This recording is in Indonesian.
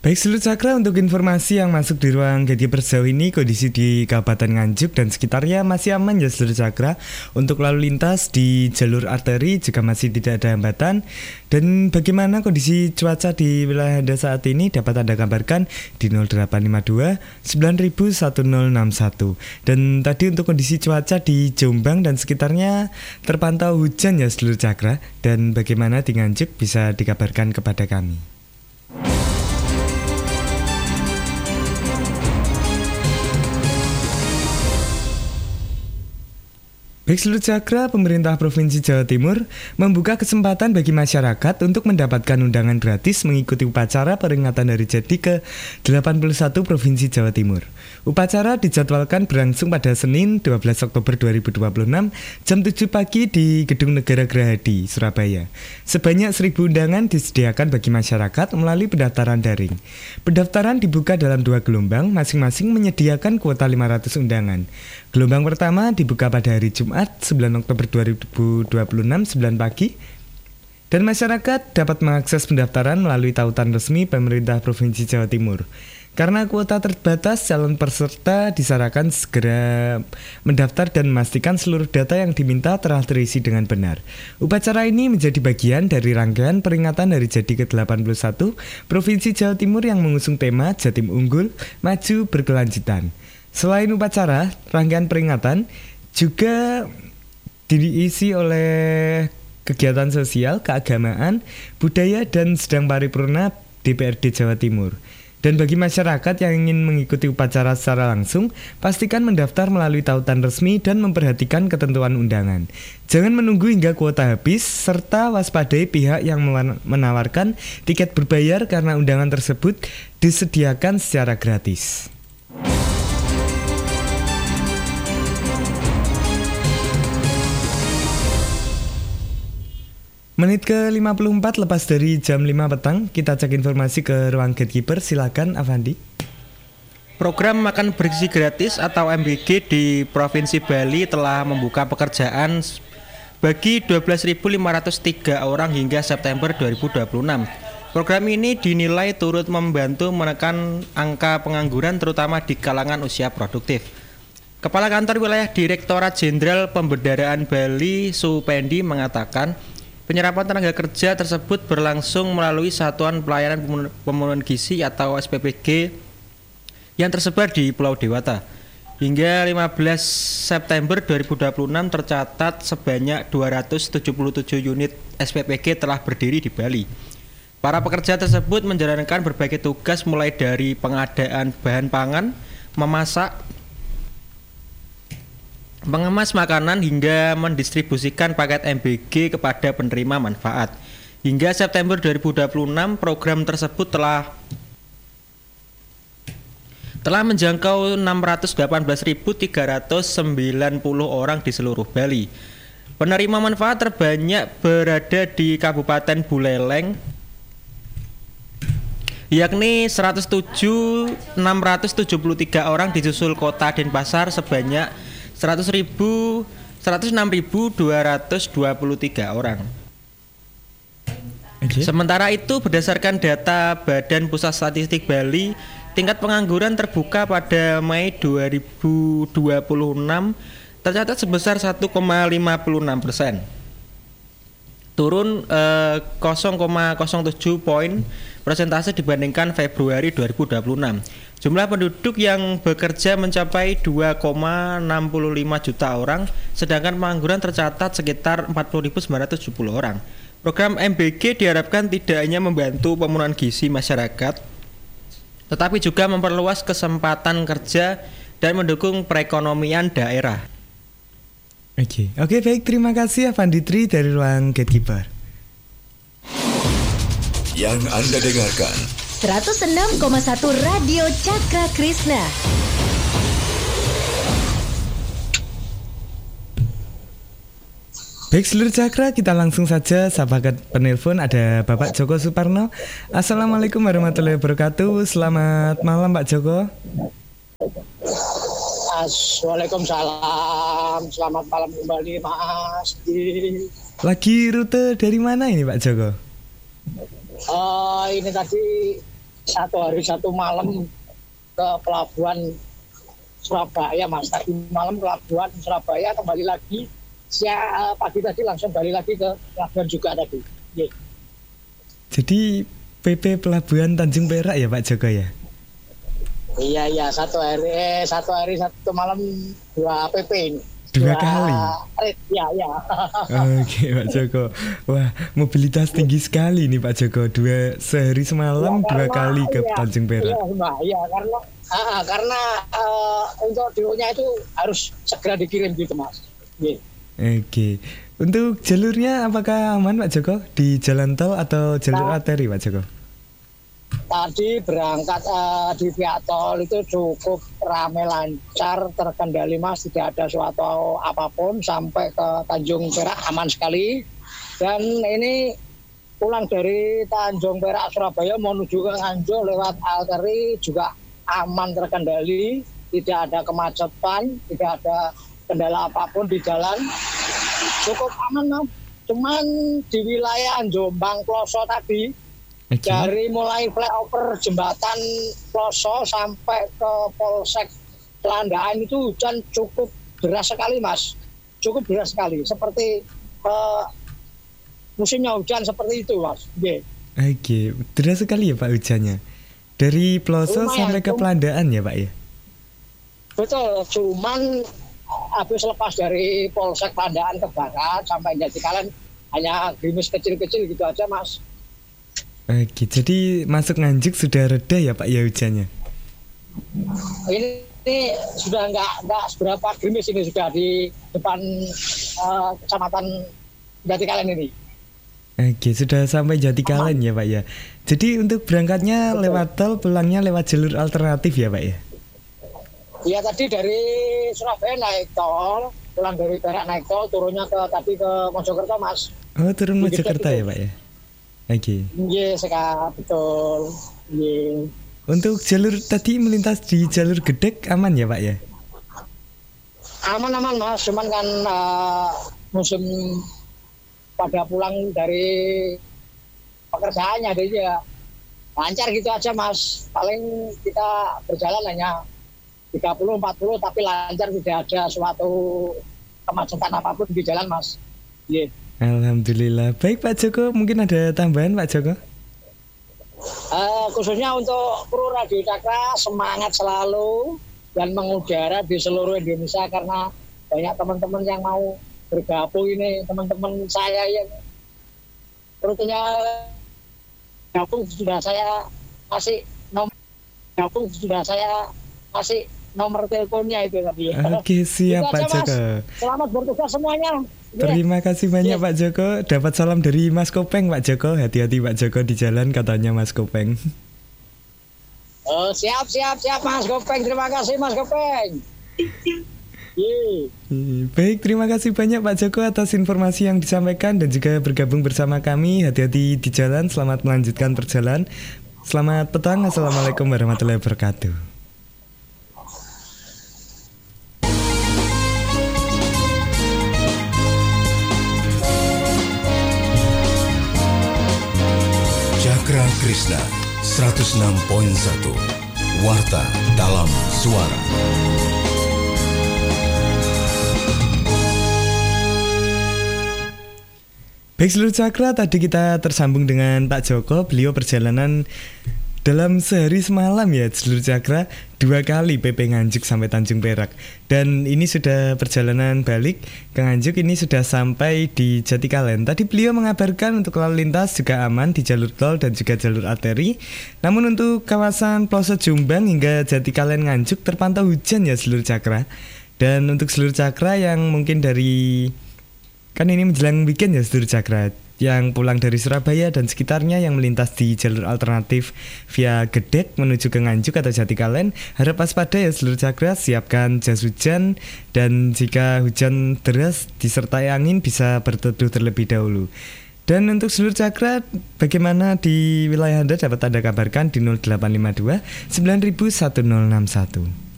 Baik seluruh cakra, untuk informasi yang masuk di ruang gatekeeper sejauh ini, kondisi di Kabupaten Nganjuk dan sekitarnya masih aman ya seluruh cakra. Untuk lalu lintas di jalur arteri juga masih tidak ada hambatan. Dan bagaimana kondisi cuaca di wilayah Anda saat ini dapat Anda kabarkan di 0852 901061. Dan tadi untuk kondisi cuaca di Jombang dan sekitarnya terpantau hujan ya seluruh cakra. Dan bagaimana di Nganjuk bisa dikabarkan kepada kami. Baik seluruh cakra, pemerintah Provinsi Jawa Timur membuka kesempatan bagi masyarakat untuk mendapatkan undangan gratis mengikuti upacara peringatan Hari Jadi ke-81 Provinsi Jawa Timur. Upacara dijadwalkan berlangsung pada Senin 12 Oktober 2026 jam 7 pagi di Gedung Negara Gerahadi, Surabaya. Sebanyak 1.000 undangan disediakan bagi masyarakat melalui pendaftaran daring. Pendaftaran dibuka dalam 2 gelombang, masing-masing menyediakan kuota 500 undangan. Gelombang pertama dibuka pada hari Jumat 9 Oktober 2026 9 pagi dan masyarakat dapat mengakses pendaftaran melalui tautan resmi pemerintah Provinsi Jawa Timur. Karena kuota terbatas, calon peserta disarankan segera mendaftar dan memastikan seluruh data yang diminta telah terisi dengan benar. Upacara ini menjadi bagian dari rangkaian peringatan Hari Jadi ke-81 Provinsi Jawa Timur yang mengusung tema Jatim Unggul, Maju Berkelanjutan. Selain upacara, rangkaian peringatan juga diisi oleh kegiatan sosial, keagamaan, budaya, dan sedang paripurna DPRD Jawa Timur. Dan bagi masyarakat yang ingin mengikuti upacara secara langsung, pastikan mendaftar melalui tautan resmi dan memperhatikan ketentuan undangan. Jangan menunggu hingga kuota habis, serta waspadai pihak yang menawarkan tiket berbayar karena undangan tersebut disediakan secara gratis. Menit ke-54 lepas dari jam 5 petang, kita cek informasi ke ruang gatekeeper. Silakan Avandi. Program Makan Bergizi Gratis atau MBG di Provinsi Bali telah membuka pekerjaan bagi 12.503 orang hingga September 2026. Program ini dinilai turut membantu menekan angka pengangguran terutama di kalangan usia produktif. Kepala Kantor Wilayah Direktorat Jenderal Pemberdaraan Bali, Supendi, mengatakan penyerapan tenaga kerja tersebut berlangsung melalui Satuan Pelayanan Pemenuhan Gizi atau SPPG yang tersebar di Pulau Dewata. Hingga 15 September 2026 tercatat sebanyak 277 unit SPPG telah berdiri di Bali. Para pekerja tersebut menjalankan berbagai tugas mulai dari pengadaan bahan pangan, memasak, mengemas makanan hingga mendistribusikan paket MBG kepada penerima manfaat. Hingga September 2026, program tersebut telah menjangkau 618.390 orang di seluruh Bali. Penerima manfaat terbanyak berada di Kabupaten Buleleng, yakni 106.673 orang, disusul Kota Denpasar sebanyak 106.223 orang. Okay. Sementara itu, berdasarkan data Badan Pusat Statistik Bali, tingkat pengangguran terbuka pada Mei 2026 tercatat sebesar 1,56%, turun 0,07 poin persentase dibandingkan Februari 2026. Jumlah penduduk yang bekerja mencapai 2,65 juta orang, sedangkan pengangguran tercatat sekitar 40.970 orang. Program MBG diharapkan tidak hanya membantu pemenuhan gizi masyarakat, tetapi juga memperluas kesempatan kerja dan mendukung perekonomian daerah. Oke, baik, terima kasih Avandi Tri dari ruang gatekeeper. Yang Anda dengarkan 106,1 Radio Cakra Krishna. Baik seluruh cakra, kita langsung saja sahabat penelpon. Ada Bapak Joko Suparno. Assalamualaikum warahmatullahi wabarakatuh. Selamat malam Pak Joko. Waalaikumsalam. Selamat malam kembali Mas. Lagi rute dari mana ini Pak Joko? Ini tadi 1 hari 1 malam ke pelabuhan Surabaya Mas. Tadi malam pelabuhan Surabaya, kembali lagi pagi tadi langsung balik lagi ke pelabuhan juga tadi. Yeah. Jadi PP Pelabuhan Tanjung Perak ya Pak Joko ya? Iya, 1 hari 1 malam 2 PP ini. 2 kali? Iya. Oke Pak Joko. Wah, mobilitas tinggi sekali nih Pak Joko. Sehari semalam ya, 2 kali ke Tanjung Perak. Iya, karena untuk DO-nya itu harus segera dikirim gitu Mas. Yeah. Oke. Untuk jalurnya apakah aman Pak Joko? Di jalan tol atau jalur arteri Pak Joko? Tadi berangkat di via tol itu cukup ramai lancar, terkendali Mas, tidak ada suatu apapun sampai ke Tanjung Perak aman sekali. Dan ini pulang dari Tanjung Perak Surabaya menuju ke Nganjuk lewat arteri juga aman, terkendali, tidak ada kemacetan, tidak ada kendala apapun di jalan, cukup aman Mas. Cuman di wilayah Jombang Ploso tadi, dari mulai flyover jembatan Ploso sampai ke Polsek Landaan itu hujan cukup deras sekali Mas, cukup deras sekali, seperti musimnya hujan seperti itu Mas. Oke, deras sekali ya Pak hujannya. Dari Ploso sampai ke Pelandaan ya Pak ya? Betul, cuman habis lepas dari Polsek Pelandaan ke barat sampai Jatikalen hanya gerimis kecil-kecil gitu aja Mas. Oke, jadi masuk Nganjuk sudah reda ya Pak ya hujannya? Ini sudah nggak seberapa gerimis, ini sudah di depan kecamatan Jatikalen ini. Oke, sudah sampai Jatikalen ya Pak ya. Jadi untuk berangkatnya lewat tol, pulangnya lewat jalur alternatif ya Pak ya? Iya, tadi dari Surabaya naik tol, pulang dari Perak naik tol, turunnya ke Mojokerto Mas. Oh, turun Mojokerto ya Pak ya? Oke. Iya, sekarang betul. Iya. Untuk jalur tadi melintas di jalur Gedek aman ya Pak ya? Aman Mas, cuman kan musim pada pulang dari pekerjaannya dia lancar gitu aja Mas. Paling kita berjalan hanya 30-40 tapi lancar, tidak ada suatu kemacetan apapun di jalan Mas. Yeah. Alhamdulillah. Baik Pak Joko, mungkin ada tambahan Pak Joko? Khususnya untuk kru Radio Cakra, semangat selalu dan mengudara di seluruh Indonesia, karena banyak teman-teman yang mau bergabung ini, teman-teman saya yang rutinnya gabung sudah saya kasih nomor teleponnya itu tadi. Oke, siap Pak Joko. Selamat bertugas semuanya. Terima kasih banyak Pak Joko. Dapat salam dari Mas Kopeng Pak Joko. Hati-hati Pak Joko di jalan katanya Mas Kopeng. Oh, siap Mas Kopeng. Terima kasih Mas Kopeng. Baik, terima kasih banyak Pak Joko atas informasi yang disampaikan dan juga bergabung bersama kami. Hati-hati di jalan, selamat melanjutkan perjalanan. Selamat petang, Assalamualaikum warahmatullahi wabarakatuh. Cakra Krishna 106.1 Warta dalam Suara. Baik seluruh Cakra, tadi kita tersambung dengan Pak Joko. Beliau perjalanan dalam sehari semalam ya seluruh Cakra, 2 kali PP Nganjuk sampai Tanjung Perak. Dan ini sudah perjalanan balik ke Nganjuk, ini sudah sampai di Jatikalen. Tadi beliau mengabarkan untuk lalu lintas juga aman di jalur tol dan juga jalur arteri. Namun untuk kawasan Ploso Jombang hingga Jatikalen Nganjuk terpantau hujan ya seluruh Cakra. Dan untuk seluruh Cakra yang mungkin dari, kan ini menjelang weekend ya seluruh Cakra, yang pulang dari Surabaya dan sekitarnya yang melintas di jalur alternatif via Gedek menuju ke Nganjuk atau Jatikalen, harap waspada ya seluruh Cakra, siapkan jas hujan dan jika hujan deras disertai angin bisa berteduh terlebih dahulu. Dan untuk seluruh Cakra, bagaimana di wilayah Anda dapat Anda kabarkan di 0852 9000 1061.